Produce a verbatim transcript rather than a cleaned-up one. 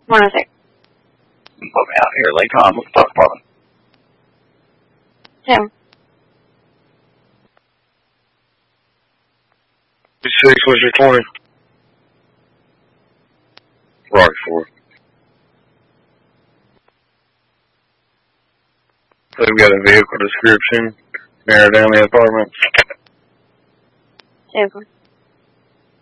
one oh six. Put me out here, Lake Tom. Let's talk about it. Two. Six, what's your twenty? Rock four. So we've got a vehicle description. Narrow down the apartment. Two.